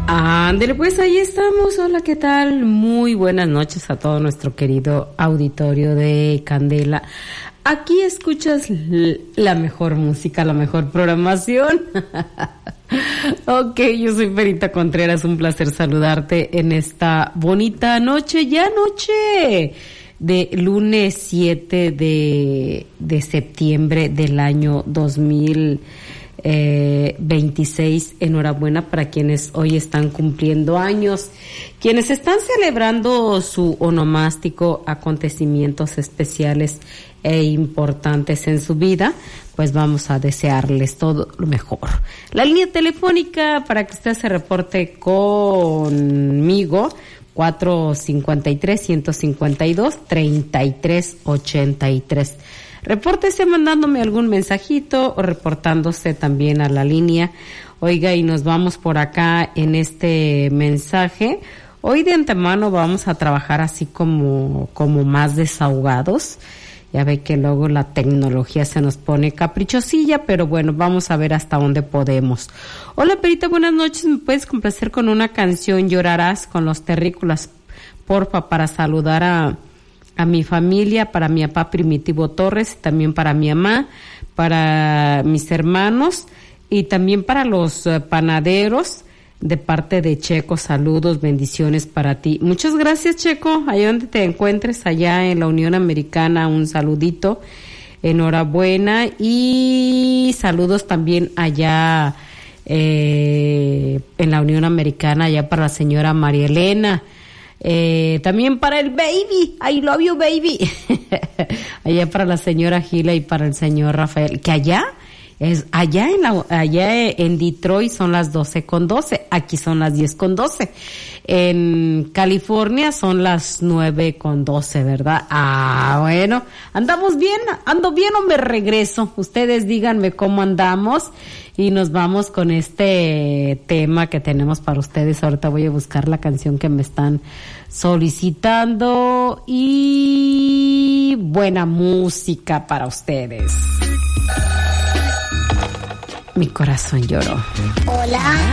Ándele, pues ahí estamos. Hola, ¿qué tal? Muy buenas noches a todo nuestro querido auditorio de Candela. Aquí escuchas la mejor música, la mejor programación. Ok, yo soy Perita Contreras, un placer saludarte en esta bonita noche, ya noche de lunes 7 de septiembre del año 2026. Enhorabuena para quienes hoy están cumpliendo años, quienes están celebrando su onomástico, acontecimientos especiales e importantes en su vida, pues vamos a desearles todo lo mejor. La línea telefónica para que usted se reporte conmigo, 453-152-3383. Repórtese mandándome algún mensajito o reportándose también a la línea. Oiga, y nos vamos por acá en este mensaje. Hoy de antemano vamos a trabajar así como más desahogados. Ya ve que luego la tecnología se nos pone caprichosilla, pero bueno, vamos a ver hasta dónde podemos. Hola, Perita, buenas noches. ¿Me puedes complacer con una canción, Llorarás, con Los Terrícolas, porfa, para saludar a mi familia, para mi papá Primitivo Torres, también para mi mamá, para mis hermanos y también para los panaderos de parte de Checo? Saludos, bendiciones para ti. Muchas gracias, Checo, allá donde te encuentres, allá en la Unión Americana, un saludito, enhorabuena, y saludos también allá en la Unión Americana, allá para la señora María Elena. También para el baby, I love you baby, allá para la señora Gila y para el señor Rafael, que allá en Detroit son las 12:12, aquí son las 10:12, en California son las 9:12, ¿verdad? Bueno, andamos bien, ando bien o me regreso, ustedes díganme cómo andamos. Y nos vamos con este tema que tenemos para ustedes. Ahorita voy a buscar la canción que me están solicitando. Y buena música para ustedes. Mi corazón lloró. Hola.